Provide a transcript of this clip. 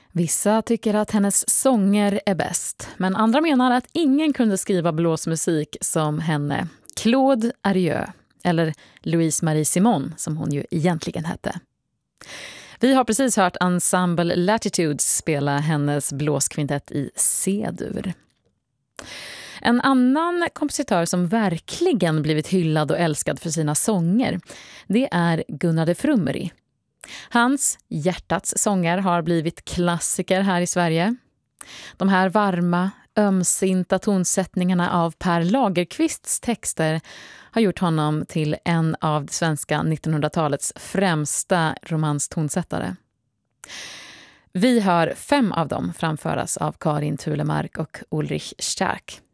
Vissa tycker att hennes sånger är bäst, men andra menar att ingen kunde skriva blåsmusik som henne. Claude Arieu, eller Louise Marie Simon som hon ju egentligen hette. Vi har precis hört Ensemble Latitudes spela hennes blåskvintett i C-dur. En annan kompositör som verkligen blivit hyllad och älskad för sina sånger, det är Gunnar de Frummeri. Hans Hjärtats sånger har blivit klassiker här i Sverige. De här varma, ömsinta tonsättningarna av Per Lagerkvists texter har gjort honom till en av det svenska 1900-talets främsta romanstonsättare. Vi hör 5 av dem framföras av Karin Tulemark och Ulrich Stark.